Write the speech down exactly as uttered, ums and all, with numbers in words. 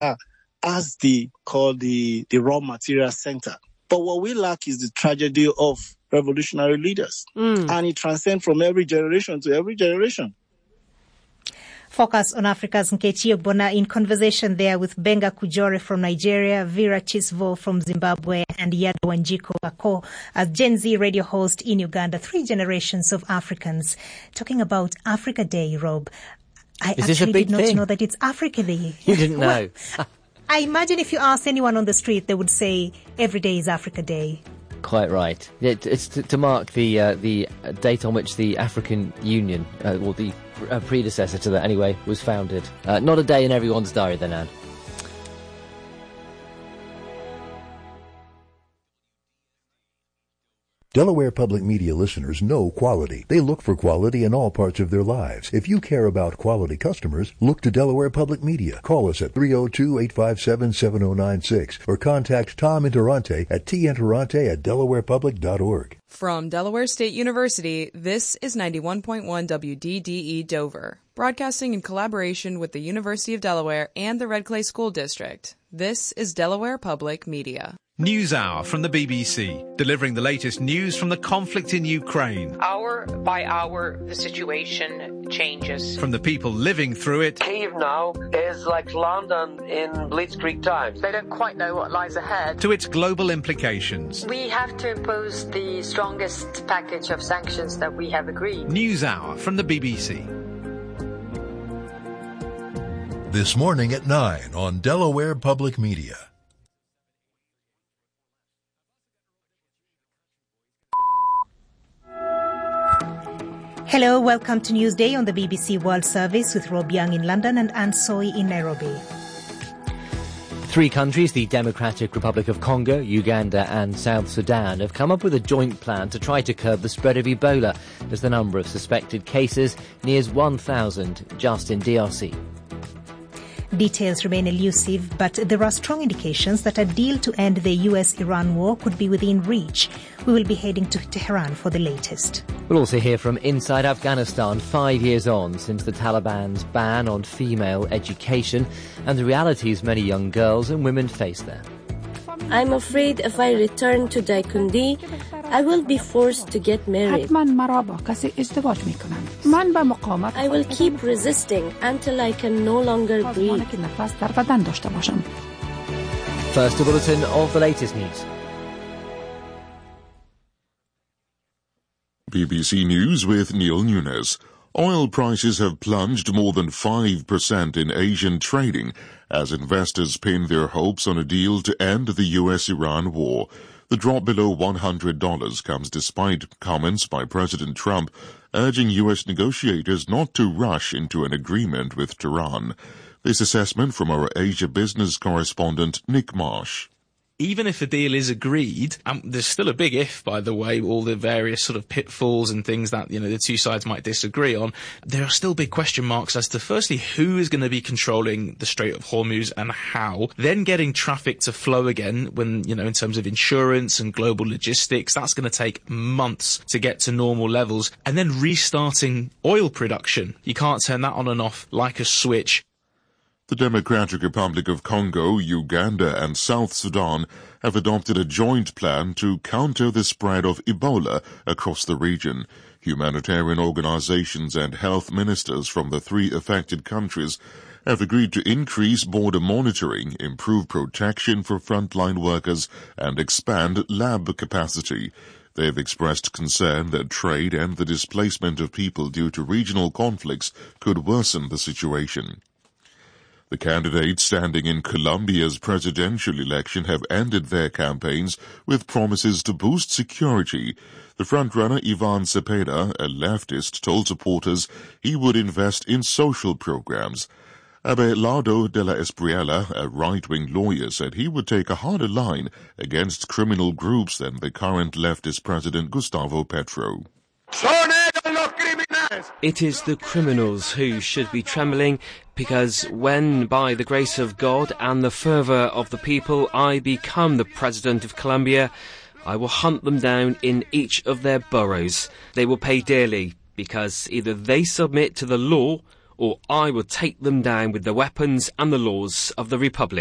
as the called the, the raw material center. But what we lack is the tragedy of revolutionary leaders. Mm. And it transcends from every generation to every generation. Focus on Africa's Nkechi Ogbonna in conversation there with Benga Kujore from Nigeria, Vera Chisvo from Zimbabwe, and Yado Wanjiko Ako as Gen Z radio host in Uganda. Three generations of Africans talking about Africa Day, Rob. I Is this a actually big did not thing? know that it's Africa Day. You didn't know? Well, I imagine if you asked anyone on the street, they would say every day is Africa Day. Quite right. It, it's to, to mark the uh, the date on which the African Union, uh, or the uh, predecessor to that anyway, was founded. Uh, not a day in everyone's diary then, Anne. Delaware Public Media listeners know quality. They look for quality in all parts of their lives. If you care about quality customers, look to Delaware Public Media. Call us at three oh two, eight five seven, seven oh nine six or contact Tom Interante at t interante at delaware public dot org. From Delaware State University, this is ninety-one point one W D D E Dover, broadcasting in collaboration with the University of Delaware and the Red Clay School District. This is Delaware Public Media. News Hour from the B B C, delivering the latest news from the conflict in Ukraine. Hour by hour, the situation changes. From the people living through it. Kyiv now is like London in Blitzkrieg times. They don't quite know what lies ahead. To its global implications. We have to impose the strongest package of sanctions that we have agreed. News Hour from the B B C. This morning at nine on Delaware Public Media. Hello, welcome to Newsday on the B B C World Service with Rob Young in London and Anne Soy in Nairobi. Three countries, the Democratic Republic of Congo, Uganda and South Sudan, have come up with a joint plan to try to curb the spread of Ebola as the number of suspected cases nears one thousand just in D R C. Details remain elusive, but there are strong indications that a deal to end the U S Iran war could be within reach. We will be heading to Tehran for the latest. We'll also hear from inside Afghanistan, five years on since the Taliban's ban on female education and the realities many young girls and women face there. I'm afraid if I return to Daikundi, I will be forced to get married. I will keep resisting until I can no longer breathe. First, a bulletin of the latest news. B B C News with Neil Nunes. Oil prices have plunged more than five percent in Asian trading as investors pin their hopes on a deal to end the U S Iran war. The drop below one hundred dollars comes despite comments by President Trump urging U S negotiators not to rush into an agreement with Tehran. This assessment from our Asia business correspondent Nick Marsh. Even if a deal is agreed, um, there's still a big if, by the way, all the various sort of pitfalls and things that, you know, the two sides might disagree on. There are still big question marks as to, firstly, who is going to be controlling the Strait of Hormuz and how. Then getting traffic to flow again when, you know, in terms of insurance and global logistics, that's going to take months to get to normal levels. And then restarting oil production. You can't turn that on and off like a switch. The Democratic Republic of Congo, Uganda and South Sudan have adopted a joint plan to counter the spread of Ebola across the region. Humanitarian organizations and health ministers from the three affected countries have agreed to increase border monitoring, improve protection for frontline workers and expand lab capacity. They have expressed concern that trade and the displacement of people due to regional conflicts could worsen the situation. The candidates standing in Colombia's presidential election have ended their campaigns with promises to boost security. The frontrunner Ivan Cepeda, a leftist, told supporters he would invest in social programs. Abelardo de la Espriella, a right-wing lawyer, said he would take a harder line against criminal groups than the current leftist president Gustavo Petro. It is the criminals who should be trembling, because when, by the grace of God and the fervour of the people, I become the President of Colombia, I will hunt them down in each of their boroughs. They will pay dearly, because either they submit to the law or I will take them down with the weapons and the laws of the Republic.